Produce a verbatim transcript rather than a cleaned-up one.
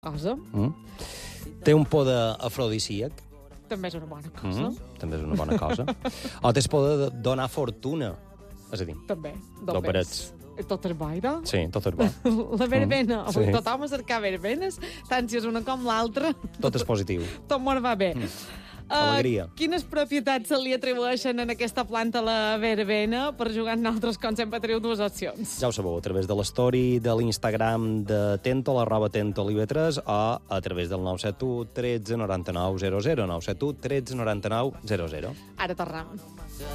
cosa. Mm. Té un poder afrodisíac. També és una bona cosa. Mm. També és una bona cosa. O té el poder de donar fortuna. És a dir, També. dos berets. Tot és boira. Sí, tot és bo. La verbena. Mm, sí. Tothom a cercar verbenes, tant si és una com l'altra. Tot és positiu. Tot mos va bé. Mm. Alegria. Uh, quines propietats se li atribueixen en aquesta planta a la verbena per jugar amb nosaltres, com sempre teniu dues opcions? Ja ho sabeu, a través de l'story de l'Instagram de Tento, l'arroba Tento Oliva tres, o a través del nou set u tretze noranta-nou zero zero, nou set u tretze noranta-nou zero zero. Ara tornem.